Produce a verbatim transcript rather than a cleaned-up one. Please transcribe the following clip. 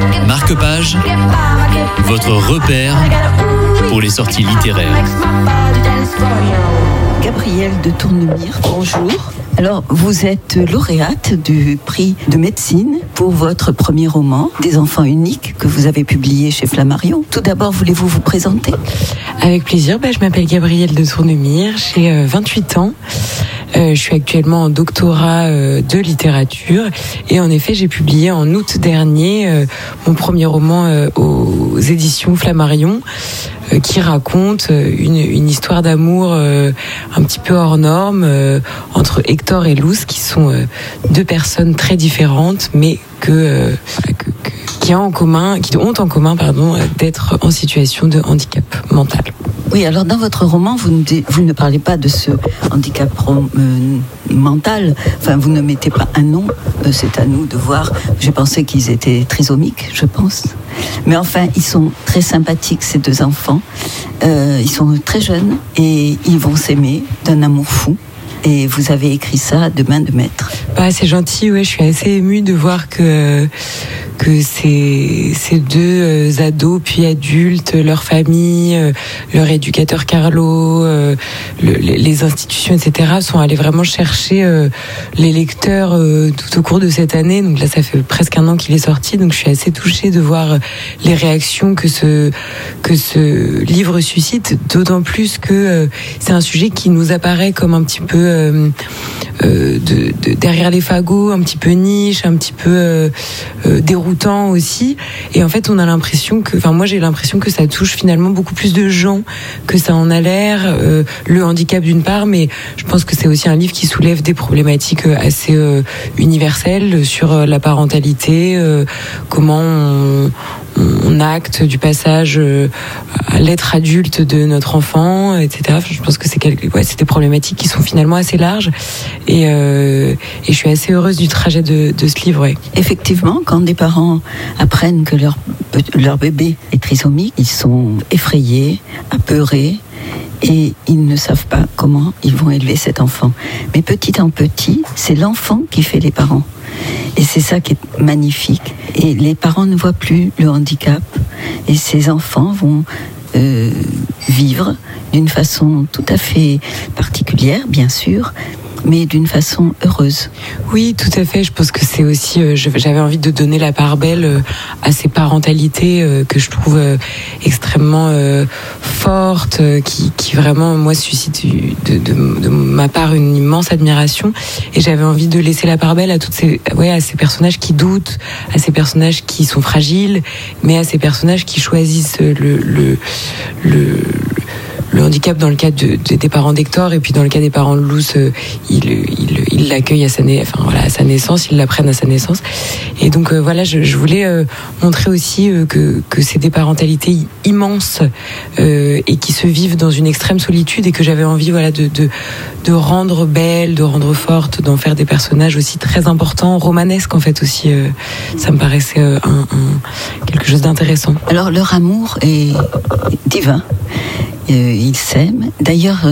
Marque-Page, votre repère pour les sorties littéraires. Gabrielle de Tournemire, bonjour. Alors, vous êtes lauréate du prix de médecine pour votre premier roman, Des enfants uniques, que vous avez publié chez Flammarion. Tout d'abord, voulez-vous vous présenter ? Avec plaisir, bah, je m'appelle Gabrielle de Tournemire, j'ai euh, vingt-huit ans. Euh, je suis actuellement en doctorat euh, de littérature et en effet j'ai publié en août dernier euh, mon premier roman euh, aux éditions Flammarion euh, qui raconte euh, une, une histoire d'amour euh, un petit peu hors norme euh, entre Hector et Luz, qui sont euh, deux personnes très différentes mais que, euh, que, que qui ont en commun, qui ont en commun pardon, d'être en situation de handicap mental. Oui, alors dans votre roman, vous ne, vous ne parlez pas de ce handicap euh, mental, enfin vous ne mettez pas un nom, euh, c'est à nous de voir. J'ai pensé qu'ils étaient trisomiques, je pense. Mais enfin, ils sont très sympathiques, ces deux enfants. Euh, ils sont très jeunes et ils vont s'aimer d'un amour fou. Et vous avez écrit ça de main de maître. Bah, c'est gentil, ouais, je suis assez émue de voir que, que ces, ces deux euh, ados, puis adultes, leur famille, euh, leur éducateur Carlo, euh, le, les institutions, et cetera, sont allés vraiment chercher euh, les lecteurs euh, tout au cours de cette année. Donc là, ça fait presque un an qu'il est sorti, donc je suis assez touchée de voir les réactions que ce, que ce livre suscite, d'autant plus que euh, c'est un sujet qui nous apparaît comme un petit peu Euh, euh, de, de, derrière les fagots, un petit peu niche, un petit peu euh, euh, déroutant aussi. Et en fait, on a l'impression que, enfin moi j'ai l'impression que ça touche finalement beaucoup plus de gens que ça en a l'air. Euh, le handicap d'une part, mais je pense que c'est aussi un livre qui soulève des problématiques assez euh, universelles sur euh, la parentalité, euh, comment on, on acte du passage euh, à l'être adulte de notre enfant, et cetera. Enfin, je pense que c'est, quelque, ouais, c'est des problématiques qui sont finalement assez larges et, euh, et je suis assez heureuse du trajet de, de ce livre. Ouais. Effectivement, quand des parents apprennent que leur, leur bébé est trisomique, ils sont effrayés, apeurés et ils ne savent pas comment ils vont élever cet enfant. Mais petit en petit, c'est l'enfant qui fait les parents. Et c'est ça qui est magnifique. Et les parents ne voient plus le handicap. Et ces enfants vont euh, vivre d'une façon tout à fait particulière, bien sûr, mais d'une façon heureuse. Oui, tout à fait. Je pense que c'est aussi, euh, j'avais envie de donner la part belle euh, à ces parentalités euh, que je trouve euh, extrêmement euh, fortes, euh, qui, qui vraiment, moi, suscitent de, de, de ma part une immense admiration. Et j'avais envie de laisser la part belle à toutes ces, ouais, à ces personnages qui doutent, à ces personnages qui sont fragiles, mais à ces personnages qui choisissent le, le, le, le le handicap dans le cas de, de, des parents d'Hector, et puis dans le cas des parents de Luz, euh, ils il, il l'accueillent à sa, na- enfin, voilà, à sa naissance, ils l'apprennent à sa naissance. Et donc euh, voilà, je, je voulais euh, montrer aussi euh, que, que c'est des parentalités immenses euh, et qui se vivent dans une extrême solitude, et que j'avais envie voilà, de, de, de rendre belles, de rendre fortes, d'en faire des personnages aussi très importants, romanesques en fait aussi. Euh, ça me paraissait euh, un, un, quelque chose d'intéressant. Alors leur amour est divin. Euh, ils s'aiment. D'ailleurs,